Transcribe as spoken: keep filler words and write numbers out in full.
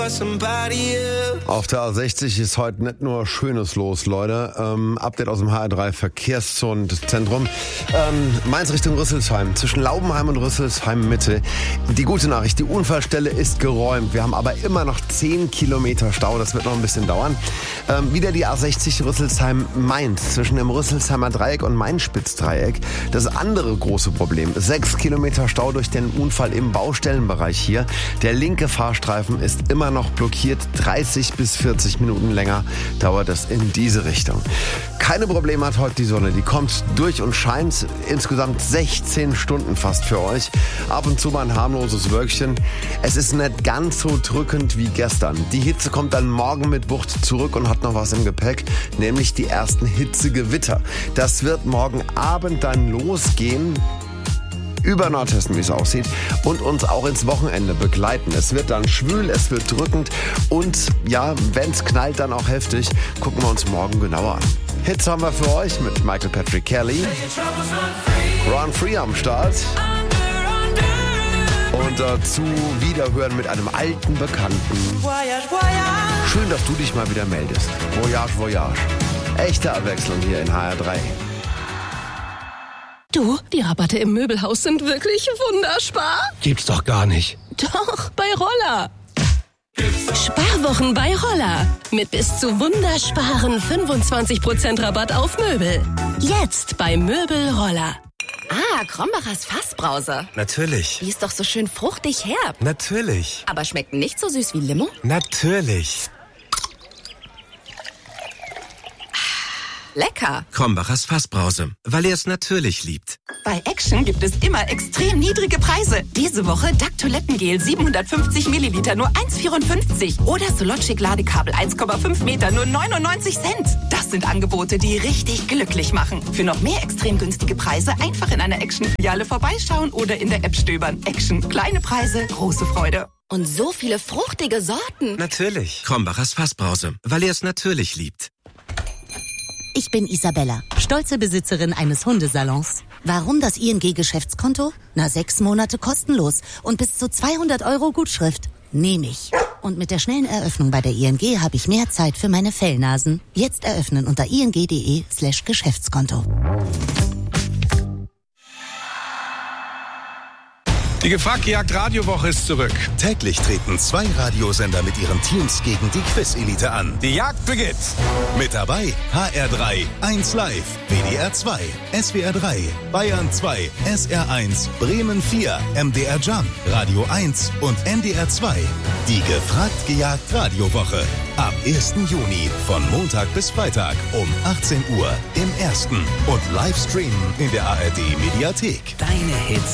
Auf der A sechzig ist heute nicht nur Schönes los, Leute. Ähm, Update aus dem H R drei Verkehrszentrum. Ähm, Mainz Richtung Rüsselsheim, zwischen Laubenheim und Rüsselsheim Mitte. Die gute Nachricht, die Unfallstelle ist geräumt. Wir haben aber immer noch zehn Kilometer Stau, das wird noch ein bisschen dauern. Ähm, wieder die A sechzig Rüsselsheim Mainz, zwischen dem Rüsselsheimer Dreieck und Mainz-Spitz-Dreieck. Das andere große Problem, sechs Kilometer Stau durch den Unfall im Baustellenbereich hier. Der linke Fahrstreifen ist immer noch blockiert, dreißig bis vierzig Minuten länger dauert es in diese Richtung. Keine Probleme hat heute die Sonne, die kommt durch und scheint insgesamt sechzehn Stunden fast für euch. Ab und zu mal ein harmloses Wölkchen. Es ist nicht ganz so drückend wie gestern. Die Hitze kommt dann morgen mit Wucht zurück und hat noch was im Gepäck, nämlich die ersten Hitzegewitter. Das wird morgen Abend dann losgehen. Über Nordhessen, wie es aussieht, und uns auch ins Wochenende begleiten. Es wird dann schwül, es wird drückend und ja, wenn es knallt, dann auch heftig. Gucken wir uns morgen genauer an. Hits haben wir für euch mit Michael Patrick Kelly, Run Free am Start und dazu Wiederhören mit einem alten Bekannten. Schön, dass du dich mal wieder meldest. Voyage, Voyage. Echte Abwechslung hier in H R drei. Du, die Rabatte im Möbelhaus sind wirklich wunderspar. Gibt's doch gar nicht. Doch, bei Roller. Sparwochen bei Roller. Mit bis zu wundersparen fünfundzwanzig Prozent Rabatt auf Möbel. Jetzt bei Möbel Roller. Ah, Krombacher's Fassbrause. Natürlich. Die ist doch so schön fruchtig herb. Natürlich. Aber schmeckt nicht so süß wie Limo? Natürlich. Lecker. Krombacher's Fassbrause, weil er es natürlich liebt. Bei Action gibt es immer extrem niedrige Preise. Diese Woche Duck Toilettengel siebenhundertfünfzig Milliliter nur eins Komma vierundfünfzig oder Sologic Ladekabel eins Komma fünf Meter nur neunundneunzig Cent. Das sind Angebote, die richtig glücklich machen. Für noch mehr extrem günstige Preise einfach in einer Action-Filiale vorbeischauen oder in der App stöbern. Action. Kleine Preise, große Freude. Und so viele fruchtige Sorten. Natürlich. Krombacher's Fassbrause, weil er es natürlich liebt. Ich bin Isabella, stolze Besitzerin eines Hundesalons. Warum das I N G-Geschäftskonto? Na, sechs Monate kostenlos und bis zu zweihundert Euro Gutschrift. Nehme ich. Und mit der schnellen Eröffnung bei der I N G habe ich mehr Zeit für meine Fellnasen. Jetzt eröffnen unter ing.de slash Geschäftskonto. Die Gefragt-Gejagt Radiowoche ist zurück. Täglich treten zwei Radiosender mit ihren Teams gegen die Quiz-Elite an. Die Jagd beginnt. Mit dabei H R drei, eins Live, W D R zwei, S W R drei, Bayern zwei, S R eins, Bremen vier, M D R Jump, Radio eins und N D R zwei. Die Gefragt-Gejagt Radiowoche. Ab ersten Juni von Montag bis Freitag um achtzehn Uhr im Ersten und Livestreamen in der A R D Mediathek. Deine Hits.